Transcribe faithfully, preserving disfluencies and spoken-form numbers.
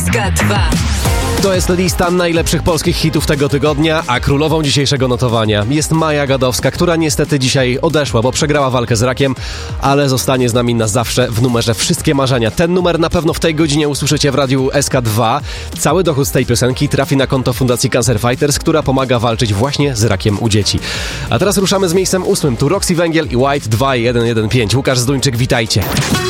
S K dwa. To jest lista najlepszych polskich hitów tego tygodnia, a królową dzisiejszego notowania jest Maja Gadowska, która niestety dzisiaj odeszła, bo przegrała walkę z rakiem, ale zostanie z nami na zawsze w numerze Wszystkie Marzenia. Ten numer na pewno w tej godzinie usłyszycie w radiu S K dwa. Cały dochód z tej piosenki trafi na konto Fundacji Cancer Fighters, która pomaga walczyć właśnie z rakiem u dzieci. A teraz ruszamy z miejscem ósmym. Tu Roxy Węgiel i White dwa jeden jeden pięć. Łukasz Zduńczyk, witajcie.